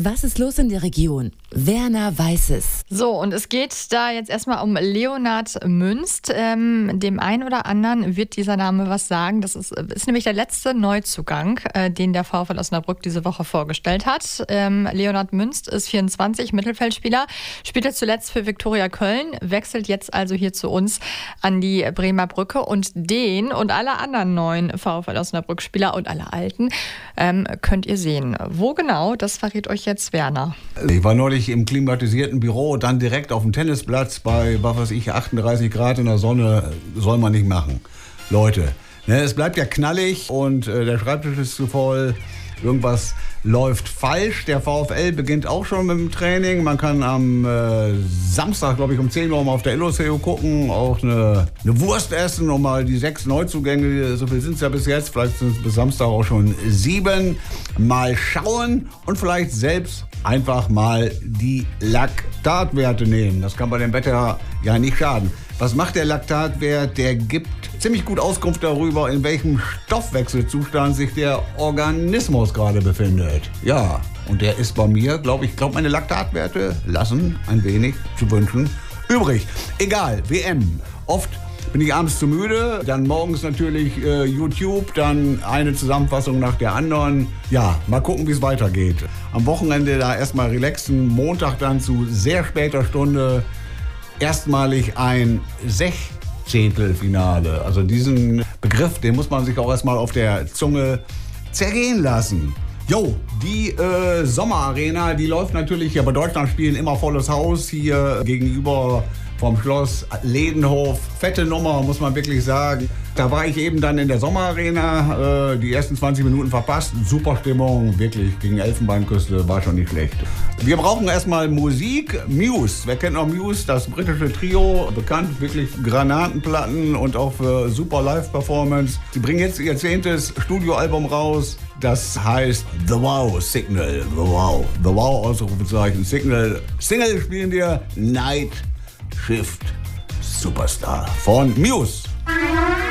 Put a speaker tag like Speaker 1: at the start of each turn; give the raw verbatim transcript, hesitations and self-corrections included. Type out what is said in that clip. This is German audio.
Speaker 1: Was ist los in der Region? Werner weiß es.
Speaker 2: So, und es geht da jetzt erstmal um Leonhard Münst. Ähm, dem einen oder anderen wird dieser Name was sagen. Das ist, ist nämlich der letzte Neuzugang, äh, den der VfL Osnabrück diese Woche vorgestellt hat. Ähm, Leonhard Münst ist vierundzwanzig, Mittelfeldspieler, spielte zuletzt für Viktoria Köln, wechselt jetzt also hier zu uns an die Bremer Brücke. Und den und alle anderen neuen VfL Osnabrück-Spieler und alle alten ähm, könnt ihr sehen. Wo genau, das verrät euch jetzt Werner.
Speaker 3: Ich war neulich im klimatisierten Büro, dann direkt auf dem Tennisplatz bei, was weiß ich, achtunddreißig Grad in der Sonne. Soll man nicht machen. Leute, ne, es bleibt ja knallig und äh, der Schreibtisch ist zu voll. Irgendwas läuft falsch. Der VfL beginnt auch schon mit dem Training. Man kann am äh, Samstag, glaube ich, um zehn Uhr mal auf der Illoseo gucken. Auch eine, eine Wurst essen und mal die sechs Neuzugänge, so viel sind es ja bis jetzt. Vielleicht sind es bis Samstag auch schon sieben. Mal schauen und vielleicht selbst einfach mal die Laktatwerte nehmen. Das kann bei dem Wetter ja nicht schaden. Was macht der Laktatwert? Der gibt ziemlich gut Auskunft darüber, in welchem Stoffwechselzustand sich der Organismus gerade befindet. Ja, und der ist bei mir, glaube ich, glaube meine Laktatwerte lassen ein wenig zu wünschen übrig. Egal, W M. Oft bin ich abends zu müde, dann morgens natürlich äh, YouTube, dann eine Zusammenfassung nach der anderen. Ja, mal gucken, wie es weitergeht. Am Wochenende da erstmal relaxen, Montag dann zu sehr später Stunde erstmalig ein Sechzehntelfinale. Also diesen Begriff, den muss man sich auch erstmal auf der Zunge zergehen lassen. Jo, die äh, Sommerarena, die läuft natürlich ja bei Deutschlandspielen immer volles Haus hier gegenüber vom Schloss Ledenhof. Fette Nummer, muss man wirklich sagen. Da war ich eben dann in der Sommerarena, äh, die ersten zwanzig Minuten verpasst. Super Stimmung, wirklich, gegen Elfenbeinküste, war schon nicht schlecht. Wir brauchen erstmal Musik. Muse, wer kennt noch Muse? Das britische Trio, bekannt, wirklich Granatenplatten und auch für super Live-Performance. Sie bringen jetzt ihr zehntes Studioalbum raus. Das heißt The Wow Signal. The Wow. The Wow Ausrufezeichen. Signal. Single spielen wir Night Shift Superstar von Muse.